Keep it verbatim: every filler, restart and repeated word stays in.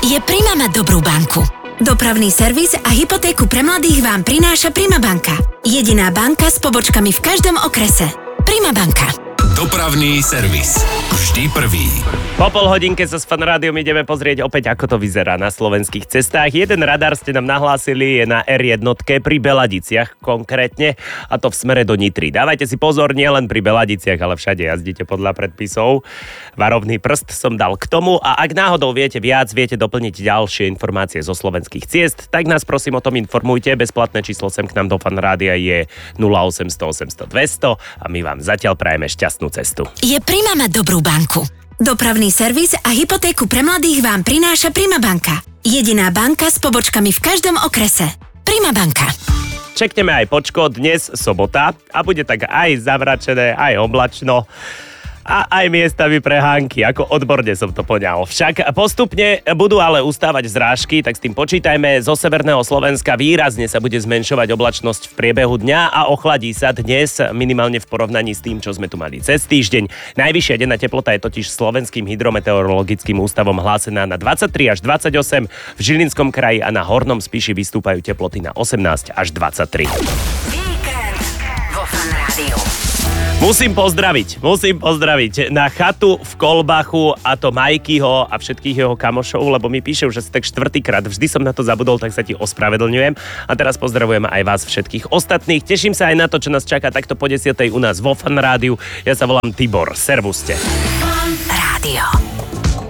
Je Prima mať dobrú banku. Dopravný servis a hypotéku pre mladých vám prináša Prima banka. Jediná banka s pobočkami v každom okrese. Prima banka. Dopravný servis. Vždy prvý. Po pol hodinke sa s Fan Rádiom ideme pozrieť opäť, ako to vyzerá na slovenských cestách. Jeden radar ste nám nahlásili, je na er jedna pri Beladiciach konkrétne, a to v smere do Nitry. Dávajte si pozor, nie len pri Beladiciach, ale všade jazdíte podľa predpisov. Varovný prst som dal k tomu, a ak náhodou viete viac, viete doplniť ďalšie informácie zo slovenských ciest, tak nás prosím o tom informujte. Bezplatné číslo sem k nám do Fan Rádia je nula osem nula nula osem nula nula dvesto a my vám zatiaľ prajeme šťastnú cestu. Je Prima mať dobrú banku. Dopravný servis a hypotéku pre mladých vám prináša Prima banka. Jediná banka s pobočkami v každom okrese. Prima banka. Čekneme aj počko, dnes sobota a bude tak aj zavračené, aj oblačno. A aj miestami prehánky, ako odborne som to poňal. Však postupne budú ale ustávať zrážky, tak s tým počítajme. Zo severného Slovenska výrazne sa bude zmenšovať oblačnosť v priebehu dňa a ochladí sa dnes minimálne v porovnaní s tým, čo sme tu mali cez týždeň. Najvyššia denná teplota je totiž Slovenským hydrometeorologickým ústavom hlásená na dvadsaťtri až dvadsaťosem, v Žilinskom kraji a na Hornom Spiši vystúpajú teploty na osemnásť až dvadsaťtri. Víkend vo Fan Rádiu. Musím pozdraviť, musím pozdraviť na chatu v Kolbachu, a to Majkyho a všetkých jeho kamošov, lebo mi píše už asi tak štvrtýkrát, vždy som na to zabudol, tak sa ti ospravedlňujem. A teraz pozdravujem aj vás všetkých ostatných. Teším sa aj na to, čo nás čaká takto po desiatej u nás vo Fan Rádiu. Ja sa volám Tibor, servuste. Fan Rádio.